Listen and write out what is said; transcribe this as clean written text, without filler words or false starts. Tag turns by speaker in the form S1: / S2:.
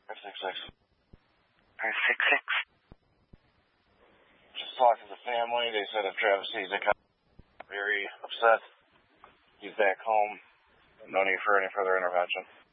S1: 566.
S2: 566.
S1: Just talked to the family. They said if Travis sees it, very upset. He's back home. No need for any further intervention.